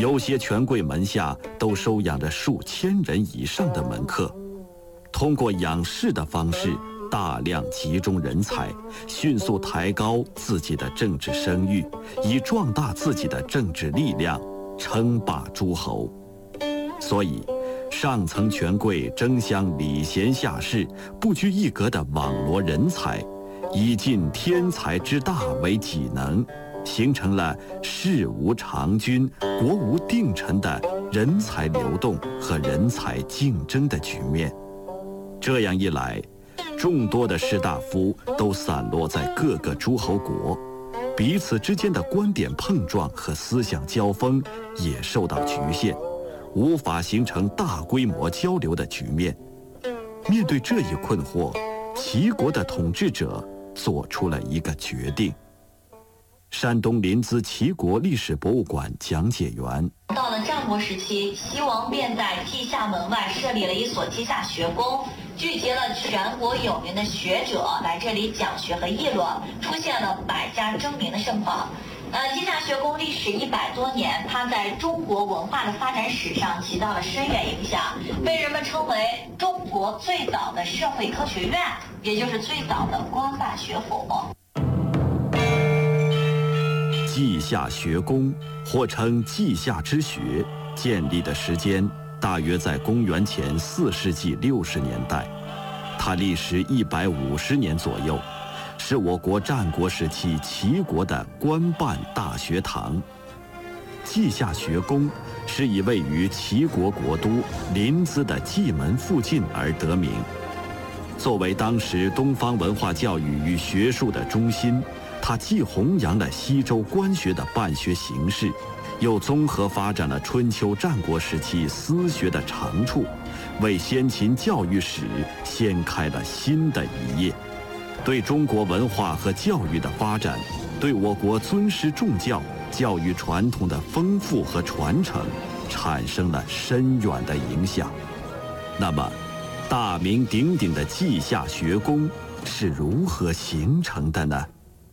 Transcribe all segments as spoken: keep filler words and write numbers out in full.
有些权贵门下都收养着数千人以上的门客，通过养士的方式大量集中人才，迅速抬高自己的政治声誉，以壮大自己的政治力量，称霸诸侯。所以上层权贵争相礼贤下士，不拘一格地网罗人才，以尽天才之大为己能，形成了事无常君、国无定臣的人才流动和人才竞争的局面。这样一来，众多的士大夫都散落在各个诸侯国，彼此之间的观点碰撞和思想交锋也受到局限，无法形成大规模交流的局面。面对这一困惑，齐国的统治者做出了一个决定。山东临淄齐国历史博物馆讲解员： 到了战国时期，齐王便在稷下门外设立了一所稷下学宫，聚集了全国有名的学者来这里讲学和议论，出现了百家争鸣的盛况。呃，稷下学宫历史一百多年，它在中国文化的发展史上起到了深远影响，被人们称为中国最早的社会科学院，也就是最早的官办学府。 稷下学宫，或称稷下之学，建立的时间大约在公元前四世纪六十年代，它历时一百五十年左右，是我国战国时期齐国的官办大学堂。稷下学宫是以位于齐国国都临淄的蓟门附近而得名。作为当时东方文化教育与学术的中心，它既弘扬了西周官学的办学形式，又综合发展了春秋战国时期私学的长处，为先秦教育史掀开了新的一页，对中国文化和教育的发展，对我国尊师重教、教育传统的丰富和传承，产生了深远的影响。那么，大名鼎鼎的稷下学宫是如何形成的呢？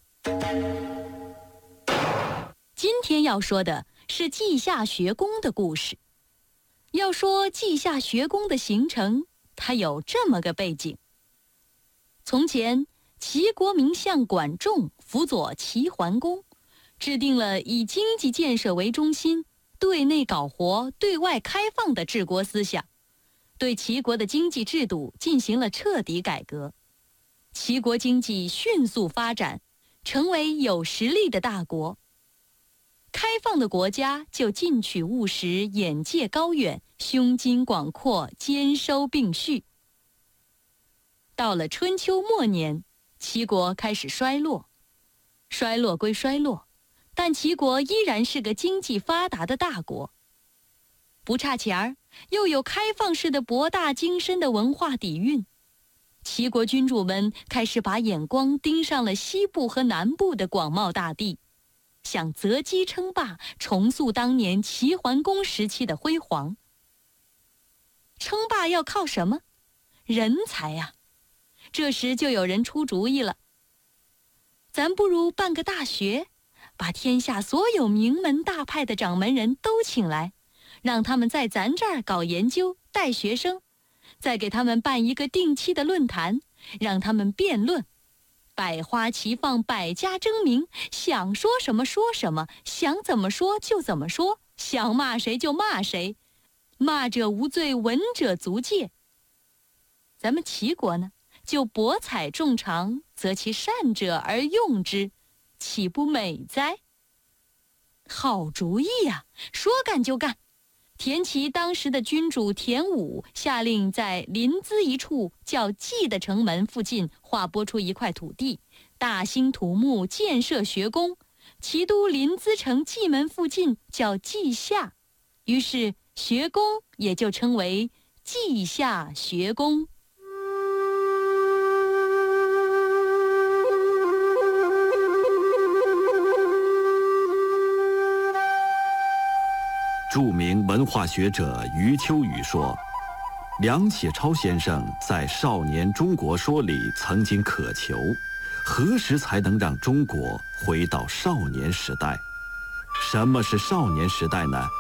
今天要说的是稷下学宫的故事。要说稷下学宫的形成，它有这么个背景。从前，齐国名相管仲辅佐齐桓公，制定了以经济建设为中心，对内搞活、对外开放的治国思想，对齐国的经济制度进行了彻底改革。齐国经济迅速发展，成为有实力的大国。开放的国家就进取务实，眼界高远，胸襟广阔，兼收并蓄。到了春秋末年，齐国开始衰落。衰落归衰落，但齐国依然是个经济发达的大国。不差钱儿，又有开放式的博大精深的文化底蕴。齐国君主们开始把眼光盯上了西部和南部的广袤大地，想择机称霸，重塑当年齐桓公时期的辉煌。称霸要靠什么？人才呀！这时就有人出主意了，咱不如办个大学，把天下所有名门大派的掌门人都请来，让他们在咱这儿搞研究，带学生，再给他们办一个定期的论坛，让他们辩论，百花齐放，百家争鸣，想说什么说什么，想怎么说就怎么说，想骂谁就骂谁，骂者无罪，闻者足戒。咱们齐国呢，就博采众长，择其善者而用之，岂不美哉？好主意呀，说干就干。田齐当时的君主田武下令在临淄一处叫稷的城门附近划拨出一块土地，大兴土木，建设学宫。齐都临淄城蓟门附近叫稷下，于是学宫也就称为稷下学宫。 著名文化学者余秋雨说，梁启超先生在《少年中国说》里曾经渴求，何时才能让中国回到少年时代？什么是少年时代呢？